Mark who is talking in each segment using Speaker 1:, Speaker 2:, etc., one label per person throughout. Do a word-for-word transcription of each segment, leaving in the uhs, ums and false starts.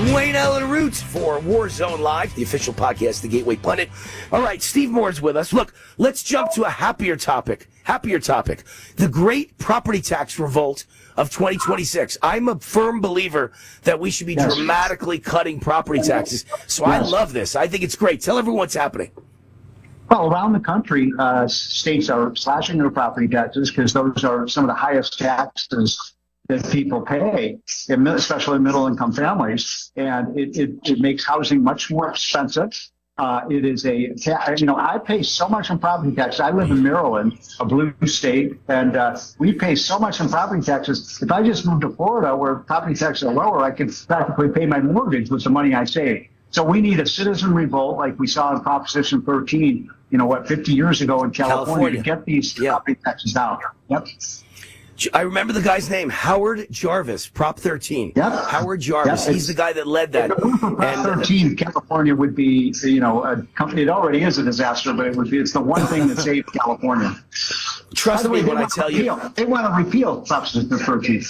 Speaker 1: Wayne Allen Roots for Warzone Live, the official podcast of the Gateway Pundit. All right, Steve Moore's with us. Look, let's jump to a happier topic. Happier topic. The great property tax revolt of twenty twenty-six. I'm a firm believer that we should be yes. dramatically cutting property taxes. So yes. I love this. I think it's great. Tell everyone what's happening.
Speaker 2: Well, around the country, uh, states are slashing their property taxes because those are some of the highest taxes that people pay, especially middle-income families, and it, it, it makes housing much more expensive. Uh, it is a, you know, I pay so much in property taxes. I live in Maryland, a blue state, and uh, we pay so much in property taxes. If I just moved to Florida, where property taxes are lower, I could practically pay my mortgage with the money I save. So we need a citizen revolt, like we saw in Proposition thirteen, you know, what, fifty years ago in California, California. to get these yeah. property taxes down. Yep.
Speaker 1: I remember the guy's name, Howard Jarvis, Prop thirteen.
Speaker 2: Yep.
Speaker 1: Howard Jarvis.
Speaker 2: Yep.
Speaker 1: He's the guy that led that.
Speaker 2: Prop and, thirteen, California would be, you know, a company. It already is a disaster, but it would be. It's the one thing that saved California.
Speaker 1: Trust
Speaker 2: way,
Speaker 1: me when I tell
Speaker 2: repeal,
Speaker 1: you.
Speaker 2: They want to repeal Proposition thirteen.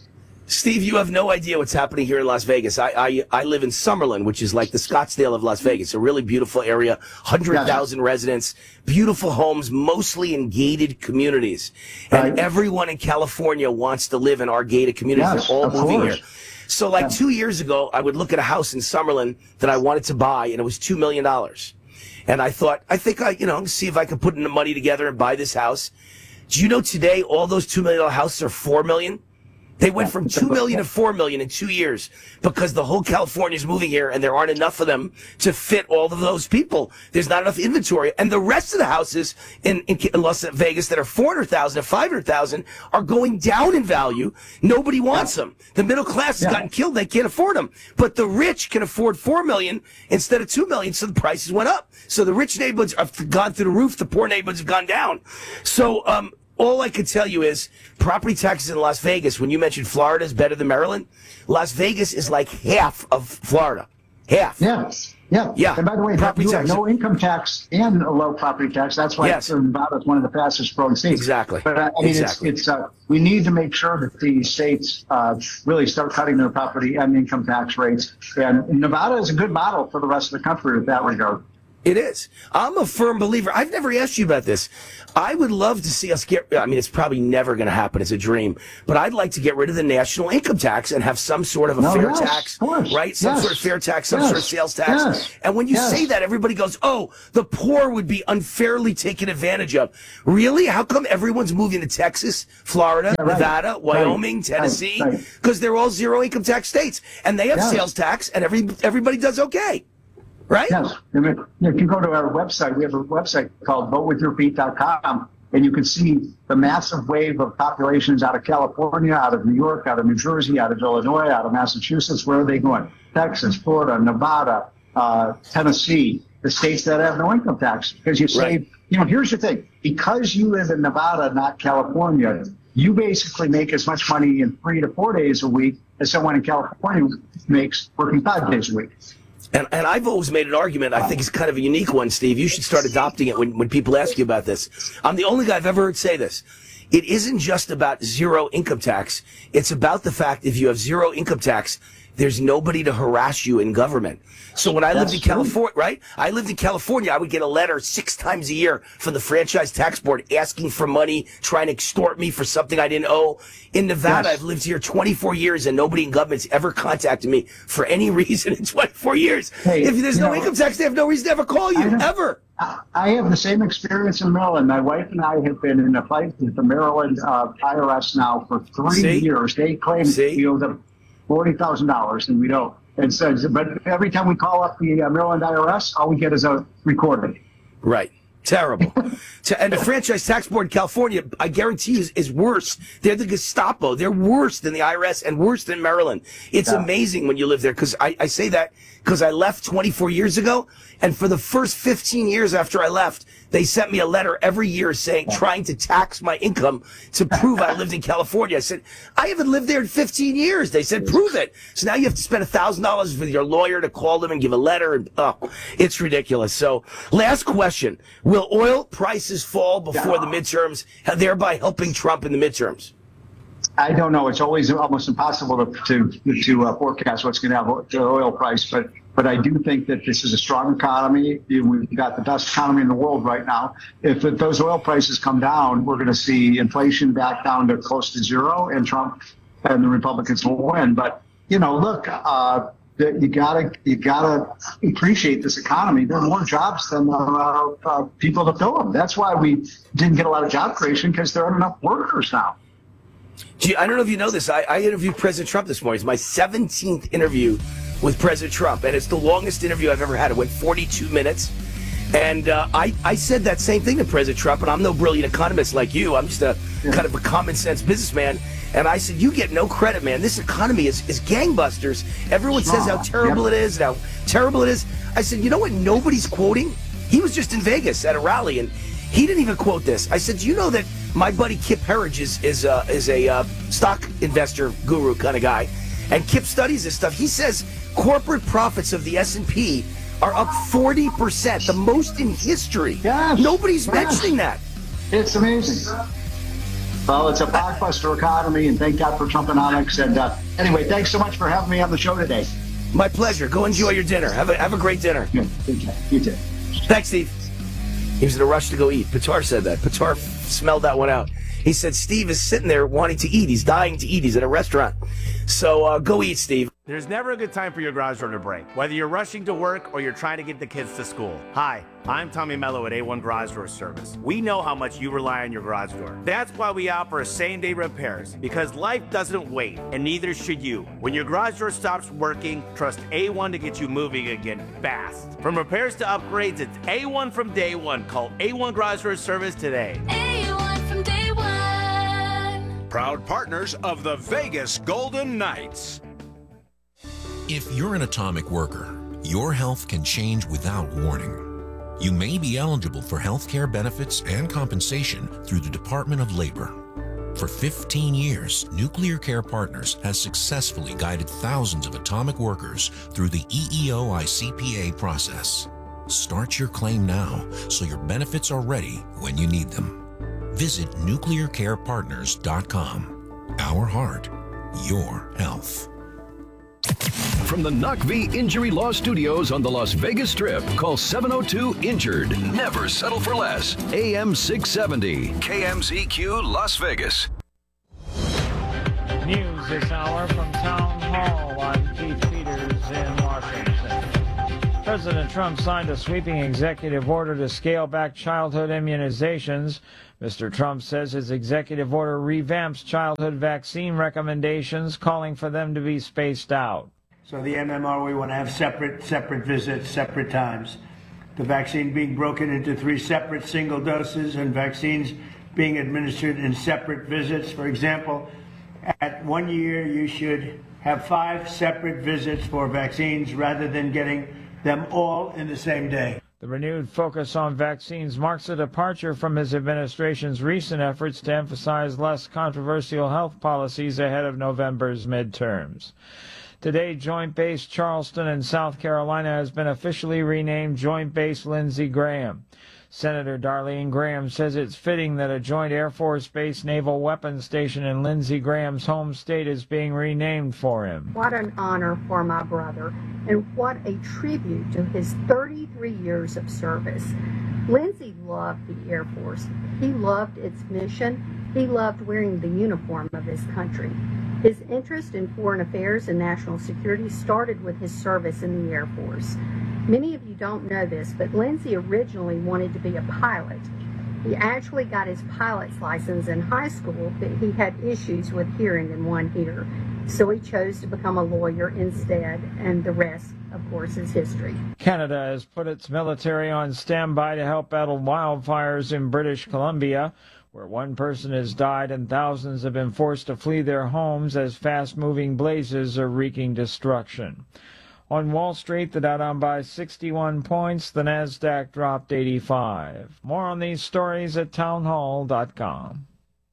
Speaker 1: Steve, you have no idea what's happening here in Las Vegas. I, I I live in Summerlin, which is like the Scottsdale of Las Vegas, a really beautiful area, one hundred thousand residents, beautiful homes, mostly in gated communities. And
Speaker 2: right.
Speaker 1: everyone in California wants to live in our gated communities.
Speaker 2: Yes,
Speaker 1: They're all moving
Speaker 2: course.
Speaker 1: here. So like yeah. two years ago, I would look at a house in Summerlin that I wanted to buy, and it was two million dollars. And I thought, I think I, you know, see if I could put in the money together and buy this house. Do you know today all those two million dollar houses are four million dollars? They went from two million to four million in two years because the whole California is moving here and there aren't enough of them to fit all of those people. There's not enough inventory. And the rest of the houses in, in Las Vegas that are four hundred thousand and five hundred thousand are going down in value. Nobody wants them. The middle class has
Speaker 2: yeah.
Speaker 1: gotten killed. They can't afford them. But the rich can afford four million instead of two million. So the prices went up. So the rich neighborhoods have gone through the roof. The poor neighborhoods have gone down. So, um, all I could tell you is property taxes in Las Vegas, when you mentioned Florida is better than Maryland, Las Vegas is like half of Florida. Half.
Speaker 2: Yeah. Yeah.
Speaker 1: Yeah.
Speaker 2: And by the way,
Speaker 1: property
Speaker 2: you
Speaker 1: tax.
Speaker 2: have no income tax and a low property tax. That's why
Speaker 1: yes.
Speaker 2: Nevada is one of the fastest growing states.
Speaker 1: Exactly.
Speaker 2: But uh, I mean,
Speaker 1: exactly.
Speaker 2: it's, it's uh, we need to make sure that these states uh, really start cutting their property and income tax rates. And Nevada is a good model for the rest of the country in that regard.
Speaker 1: It is. I'm a firm believer. I've never asked you about this. I would love to see us get, I mean, it's probably never going to happen. It's a dream. But I'd like to get rid of the national income tax and have some sort of a
Speaker 2: no,
Speaker 1: fair
Speaker 2: yes,
Speaker 1: tax, right? Some
Speaker 2: yes,
Speaker 1: sort of fair tax, some
Speaker 2: yes,
Speaker 1: sort of sales tax.
Speaker 2: Yes,
Speaker 1: and when you
Speaker 2: yes.
Speaker 1: say that, everybody goes, oh, the poor would be unfairly taken advantage of. Really? How come everyone's moving to Texas, Florida,
Speaker 2: yeah, right,
Speaker 1: Nevada, Wyoming,
Speaker 2: right,
Speaker 1: Tennessee? Because
Speaker 2: right, right.
Speaker 1: they're all zero income tax states. And they have
Speaker 2: yes.
Speaker 1: sales tax, and every everybody does okay. Right?
Speaker 2: Yes. If you go to our website, we have a website called vote with your feet dot com, and you can see the massive wave of populations out of California, out of New York, out of New Jersey, out of Illinois, out of Massachusetts. Where are they going? Texas, Florida, Nevada, uh, Tennessee, the states that have no income tax. Because you save, right. you know, here's the thing. Because you live in Nevada, not California, you basically make as much money in three to four days a week as someone in California makes working five days a week.
Speaker 1: And, and I've always made an argument, I think it's kind of a unique one, Steve. You should start adopting it when, when people ask you about this. I'm the only guy I've ever heard say this. It isn't just about zero income tax. It's about the fact if you have zero income tax, there's nobody to harass you in government. So when I
Speaker 2: That's
Speaker 1: lived in California, right? I lived in California, I would get a letter six times a year from the Franchise Tax Board asking for money, trying to extort me for something I didn't owe. In Nevada, yes. I've lived here twenty-four years and nobody in government's ever contacted me for any reason in twenty-four years.
Speaker 2: Hey,
Speaker 1: if there's no
Speaker 2: know,
Speaker 1: income tax, they have no reason to ever call you, ever.
Speaker 2: I have the same experience in Maryland. My wife and I have been in a fight with the Maryland uh, I R S now for three
Speaker 1: See?
Speaker 2: years. They claim
Speaker 1: See?
Speaker 2: we owe them forty thousand dollars and we don't. And says, but every time we call up the uh, Maryland I R S, all we get is a recording.
Speaker 1: Right. Terrible. And the Franchise Tax Board in California, I guarantee you, is, is worse. They're the Gestapo. They're worse than the I R S and worse than Maryland. It's yeah. amazing when you live there, because I, I say that because I left twenty-four years ago, and for the first fifteen years after I left, they sent me a letter every year saying, trying to tax my income to prove I lived in California. I said, I haven't lived there in fifteen years. They said, prove it. So now you have to spend one thousand dollars with your lawyer to call them and give a letter. And, oh, it's ridiculous. So last question. Will oil prices fall before the midterms, thereby helping Trump in the midterms?
Speaker 2: I don't know. It's always almost impossible to to, to uh, forecast what's going to have the oil price, but but I do think that this is a strong economy. We've got the best economy in the world right now. If, if those oil prices come down, we're going to see inflation back down to close to zero, and Trump and the Republicans will win. But you know, look, uh, you gotta you gotta appreciate this economy. There are more jobs than uh, uh, people to fill them. That's why we didn't get a lot of job creation, because there aren't enough workers now.
Speaker 1: Gee, I don't know if you know this. I, I interviewed President Trump this morning. It's my seventeenth interview with President Trump, and it's the longest interview I've ever had. It went forty-two minutes. And uh, I, I said that same thing to President Trump, and I'm no brilliant economist like you. I'm just a yeah. kind of a common sense businessman. And I said, you get no credit, man. This economy is, is gangbusters. Everyone says how terrible yep. it is, and how terrible it is. I said, you know what nobody's quoting? He was just in Vegas at a rally, and he didn't even quote this. I said, do you know that my buddy Kip Herridge is, is, uh, is a uh, stock investor guru kind of guy, and Kip studies this stuff. He says corporate profits of the S and P are up forty percent, the most in history. Yes. Nobody's yes. mentioning that.
Speaker 2: It's amazing. Well, it's a blockbuster economy, and thank God for Trumponomics. And uh, anyway, thanks so much for having me on the show today.
Speaker 1: My pleasure. Go enjoy your dinner. Have a have a great dinner.
Speaker 2: Yeah, you too.
Speaker 1: Thanks, Steve. He was in a rush to go eat. Pitar said that. Pitar smelled that one out. He said Steve is sitting there wanting to eat. He's dying to eat. He's at a restaurant. So uh, go eat, Steve.
Speaker 3: There's never a good time for your garage door to break, whether you're rushing to work or you're trying to get the kids to school. Hi, I'm Tommy Mello at A one Garage Door Service. We know how much you rely on your garage door. That's why we offer same-day repairs, because life doesn't wait, and neither should you. When your garage door stops working, trust A one to get you moving again fast. From repairs to upgrades, it's A one from day one. Call A one Garage Door Service today.
Speaker 4: A one from day one.
Speaker 5: Proud partners of the Vegas Golden Knights.
Speaker 6: If you're an atomic worker, your health can change without warning. You may be eligible for health care benefits and compensation through the Department of Labor. For fifteen years, Nuclear Care Partners has successfully guided thousands of atomic workers through the E E O I C P A process. Start your claim now so your benefits are ready when you need them. Visit nuclear care partners dot com. Our heart, your health.
Speaker 7: From the N U C V Injury Law Studios on the Las Vegas Strip, call seven oh two injured. Never settle for less. A M six seventy. K M Z Q Las Vegas.
Speaker 8: News this hour from Town Hall. I'm Keith Peters in Washington. President Trump signed a sweeping executive order to scale back childhood immunizations. Mister Trump says his executive order revamps childhood vaccine recommendations, calling for them to be spaced out.
Speaker 9: So the M M R, we want to have separate, separate visits, separate times. The vaccine being broken into three separate single doses, and vaccines being administered in separate visits. For example, at one year, you should have five separate visits for vaccines rather than getting them all in the same day.
Speaker 8: The renewed focus on vaccines marks a departure from his administration's recent efforts to emphasize less controversial health policies ahead of November's midterms. Today, Joint Base Charleston in South Carolina has been officially renamed Joint Base Lindsey Graham. Senator Darlene Graham says it's fitting that a joint Air Force Base naval weapons station in Lindsey Graham's home state is being renamed for him.
Speaker 10: What an honor for my brother, and what a tribute to his thirty-three years of service. Lindsey loved the Air Force. He loved its mission. He loved wearing the uniform of his country. His interest in foreign affairs and national security started with his service in the Air Force. Many of you don't know this, but Lindsey originally wanted to be a pilot. He actually got his pilot's license in high school, but he had issues with hearing in one ear. So he chose to become a lawyer instead, and the rest, of course, is history.
Speaker 8: Canada has put its military on standby to help battle wildfires in British Columbia, where one person has died and thousands have been forced to flee their homes as fast-moving blazes are wreaking destruction. On Wall Street, the Dow down by sixty-one points, the NASDAQ dropped eighty-five. More on these stories at town hall dot com.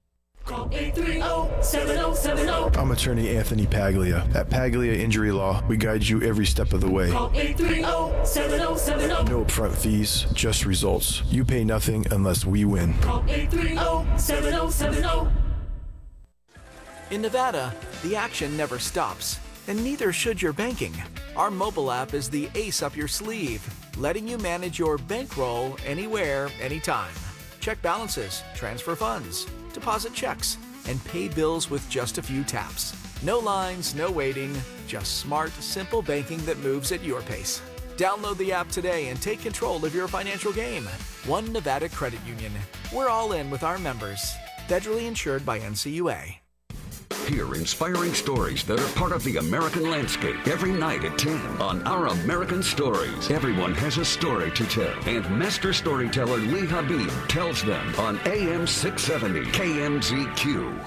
Speaker 4: Call eight three zero, seven zero seven zero.
Speaker 11: I'm attorney Anthony Paglia. At Paglia Injury Law, we guide you every step of the way.
Speaker 4: Call eight three zero, seven zero seven zero.
Speaker 11: No upfront fees, just results. You pay nothing unless we win.
Speaker 4: Call eight three zero, seven zero seven zero.
Speaker 12: In Nevada, the action never stops, and neither should your banking. Our mobile app is the ace up your sleeve, letting you manage your bankroll anywhere, anytime. Check balances, transfer funds, deposit checks, and pay bills with just a few taps. No lines, no waiting, just smart, simple banking that moves at your pace. Download the app today and take control of your financial game. One Nevada Credit Union. We're all in with our members. Federally insured by N C U A.
Speaker 13: Hear inspiring stories that are part of the American landscape every night at ten on Our American Stories. Everyone has a story to tell, and master storyteller Lee Habib tells them on A M six seventy K M Z Q.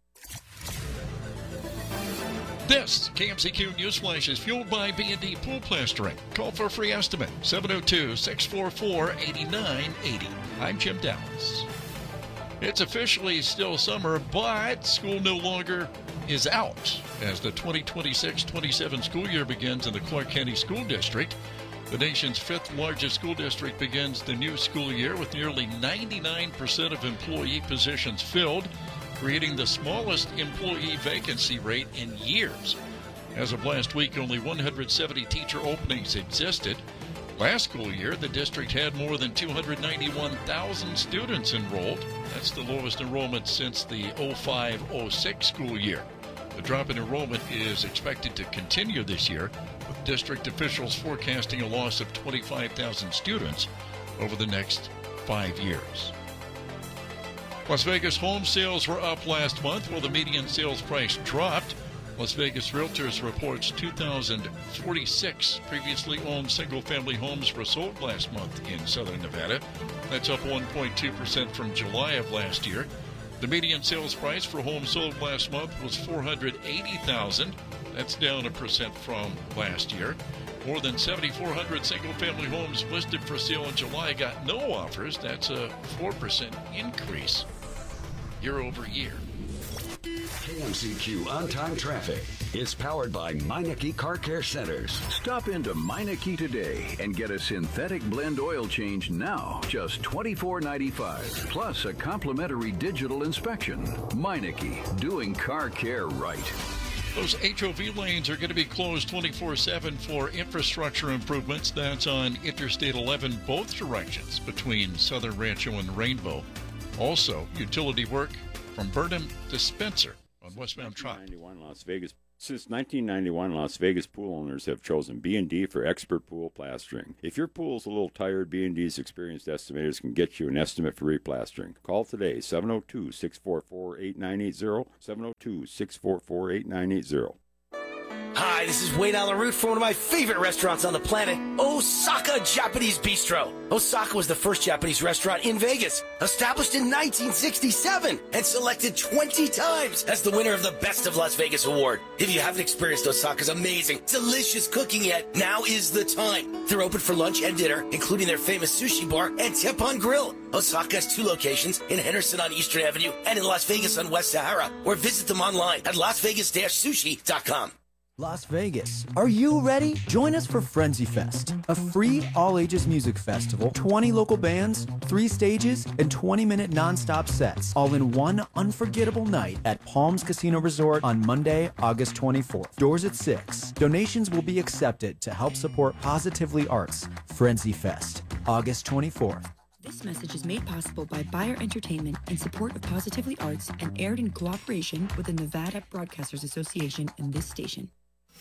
Speaker 14: This K M Z Q Newsflash is fueled by B and D Pool Plastering. Call for a free estimate, seven oh two, six four four, eight nine eight oh. I'm Jim Downs. It's officially still summer, but school no longer is out as the twenty twenty-six twenty-seven school year begins in the Clark County School District. The nation's fifth largest school district begins the new school year with nearly ninety-nine percent of employee positions filled, creating the smallest employee vacancy rate in years. As of last week, only one hundred seventy teacher openings existed. Last school year, the district had more than two hundred ninety-one thousand students enrolled. That's the lowest enrollment since the oh five oh six school year. The drop in enrollment is expected to continue this year, with district officials forecasting a loss of twenty-five thousand students over the next five years. Las Vegas home sales were up last month while the median sales price dropped. Las Vegas Realtors reports two thousand forty-six previously owned single-family homes were sold last month in southern Nevada. That's up one point two percent from July of last year. The median sales price for homes sold last month was four hundred eighty thousand dollars. That's down a percent from last year. More than seventy-four hundred single-family homes listed for sale in July got no offers. That's a four percent increase year over year.
Speaker 13: K M Z Q On-Time Traffic is powered by Meineke Car Care Centers.
Speaker 7: Stop into Meineke today and get a synthetic blend oil change now, just twenty-four ninety-five, plus a complimentary digital inspection. Meineke, doing car care right.
Speaker 14: Those H O V lanes are going to be closed twenty-four seven for infrastructure improvements. That's on Interstate eleven, both directions between Southern Rancho and Rainbow. Also, utility work from Burnham to Spencer on westbound Trot.
Speaker 15: Las Vegas. Since nineteen ninety-one, Las Vegas pool owners have chosen B and D for expert pool plastering. If your pool's a little tired, B and D's experienced estimators can get you an estimate for replastering. Call today, seven oh two, six four four, eight nine eight oh, seven oh two, six four four, eight nine eight oh.
Speaker 1: Hi, this is Wayne Allen Root from one of my favorite restaurants on the planet, Osaka Japanese Bistro. Osaka was the first Japanese restaurant in Vegas, established in nineteen sixty-seven and selected twenty times as the winner of the Best of Las Vegas award. If you haven't experienced Osaka's amazing, delicious cooking yet, now is the time. They're open for lunch and dinner, including their famous sushi bar and Teppan Grill. Osaka has two locations, in Henderson on Eastern Avenue and in Las Vegas on West Sahara, or visit them online at las vegas dash sushi dot com.
Speaker 16: Las Vegas. Are you ready? Join us for Frenzy Fest, a free all-ages music festival, twenty local bands, three stages, and twenty-minute non-stop sets, all in one unforgettable night at Palms Casino Resort on Monday, August twenty-fourth. Doors at six. Donations will be accepted to help support Positively Arts. Frenzy Fest, August twenty-fourth.
Speaker 17: This message is made possible by Bayer Entertainment in support of Positively Arts and aired in cooperation with the Nevada Broadcasters Association and this station.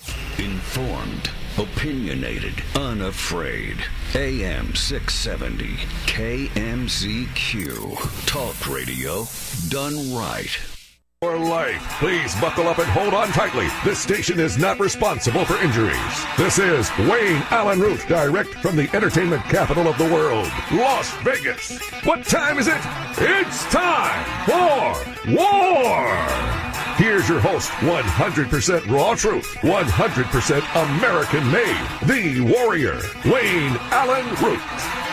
Speaker 13: Informed, opinionated, unafraid. A M six seventy K M Z Q. Talk radio done right.
Speaker 18: For life, please buckle up and hold on tightly. This station is not responsible for injuries. This is Wayne Allen Root, direct from the entertainment capital of the world, Las Vegas. What time is it? It's time for war! Here's your host, one hundred percent raw truth, one hundred percent American made, the warrior, Wayne Allen Root.